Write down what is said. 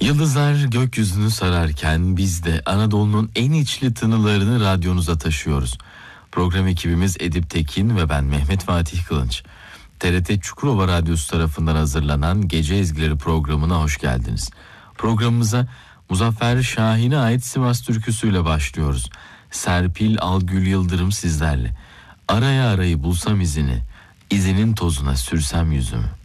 Yıldızlar gökyüzünü sararken biz de Anadolu'nun en içli tınılarını radyonuza taşıyoruz. Program ekibimiz Edip Tekin ve ben Mehmet Fatih Kılınç. TRT Çukurova Radyosu tarafından hazırlanan Gece Ezgileri programına hoş geldiniz. Programımıza Muzaffer Şahin'e ait Sivas türküsüyle başlıyoruz. Serpil Algül Yıldırım sizlerle. Araya arayı bulsam izini, izinin tozuna sürsem yüzümü.